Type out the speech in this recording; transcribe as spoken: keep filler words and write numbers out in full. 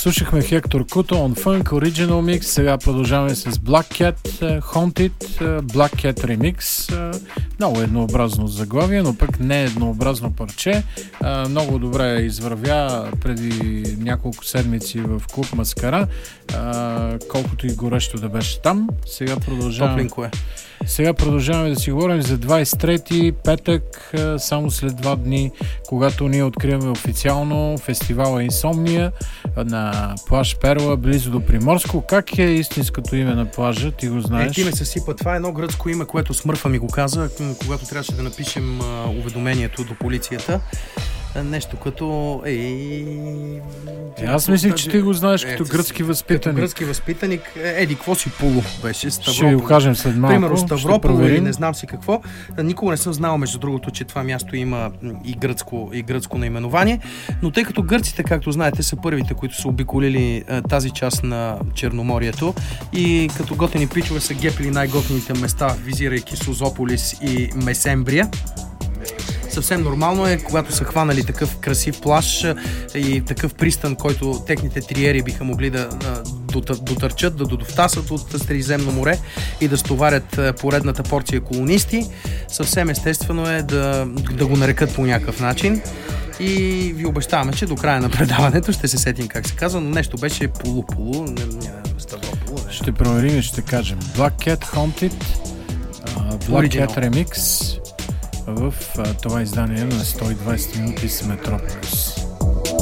Слушахме Хектор Куто, On Funk, Original Mix. Сега продължаваме с Black Cat, Haunted, Black Cat Remix. Много еднообразно заглавие, но пък не еднообразно парче. Много добре извървя преди няколко седмици в клуб Маскара, колкото и горещо да беше там. Сега продължаваме. Топлинко е. Сега продължаваме да си говорим за двадесет и трети петък, само след два дни, когато ние откриваме официално фестивала Инсомния на плаж Перла, близо до Приморско. Как е истинското име на плажа? Ти го знаеш? Е, ти ме съсипа. Това е едно гръцко име, което Смърфа ми го каза, когато трябваше да напишем а, уведомението до полицията. Нещо като... Ей... Е, аз мислих, че ти го знаеш като е, гръцки възпитаник. Като гръцки възпитаник. Еди, какво си Пуло беше? Ставрополис. Ще го кажем след малко. Примерно Ставропол или не знам си какво. Никога не съм знал, между другото, че това място има и гръцко, и гръцко наименование. Но тъй като гърците, както знаете, са първите, които са обиколили тази част на Черноморието и като готини пичове са гепили най-готините места, визирайки Созополис и Месембрия. Съвсем нормално е, когато са хванали такъв красив плаж и такъв пристан, който техните триери биха могли да дотърчат, да додовтасат от Средиземно море и да стоварят поредната порция колонисти. Съвсем естествено е да, да го нарекат по някакъв начин. И ви обещаваме, че до края на предаването ще се сетим как се казва, но нещо беше полу-полу, не, не, Ставрополу. Не. Ще проверим и ще кажем Black Cat Haunted, uh, Black Original. Cat Remix в uh, това издание на сто и двадесет минути с Метрополис.